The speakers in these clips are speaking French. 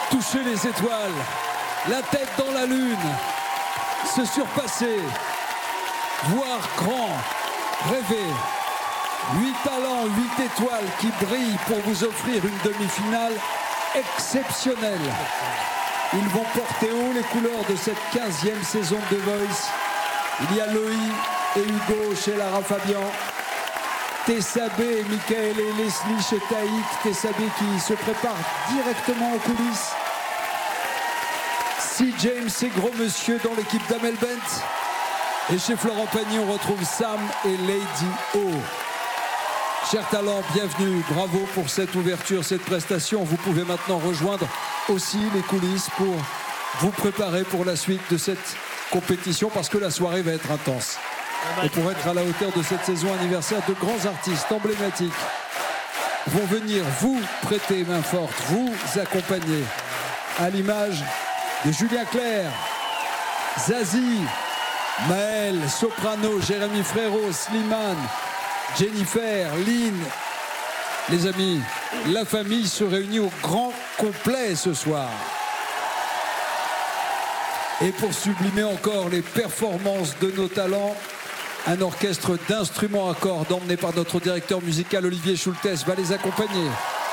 toucher les étoiles, la tête dans la lune, se surpasser, voir grand, rêver. 8 talents, 8 étoiles qui brillent pour vous offrir une demi-finale exceptionnelle. Ils vont porter haut les couleurs de cette 15e saison de The Voice. Il y a Loïc et Hugo chez Lara Fabian, Tessabé, Michael et Leslie chez Taïk. Tessabé qui se prépare directement aux coulisses. Si James et Gros Monsieur dans l'équipe d'Amel Bent. Et chez Florent Pagny, on retrouve Sam et Lady O. Chers talents, bienvenue, bravo pour cette ouverture, cette prestation. Vous pouvez maintenant rejoindre aussi les coulisses pour vous préparer pour la suite de cette compétition parce que la soirée va être intense. Et pour être à la hauteur de cette saison anniversaire, de grands artistes emblématiques vont venir vous prêter main forte, vous accompagner, à l'image de Julien Clerc, Zazie, Maël, Soprano, Jérémy Frérot, Slimane, Jennifer, Lynn. Les amis, la famille se réunit au grand complet ce soir. Et pour sublimer encore les performances de nos talents, un orchestre d'instruments à cordes emmené par notre directeur musical Olivier Schultes va les accompagner.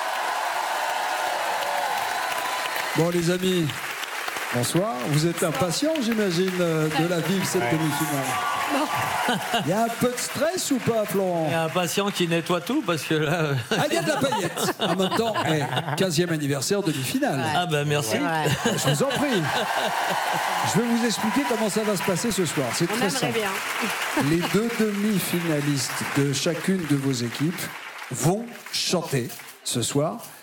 Bon les amis, bonsoir. Vous êtes impatients, j'imagine, de la vivre cette demi-finale. Il y a un peu de stress ou pas, Florent? Il y a un patient qui nettoie tout parce que là... Ah, il y a de la paillette. En même temps, 15e anniversaire demi-finale. Ah ben merci. Je vous en prie. Je vais vous expliquer comment ça va se passer ce soir. C'est très simple. Bien. Les 2 demi-finalistes de chacune de vos équipes vont chanter ce soir.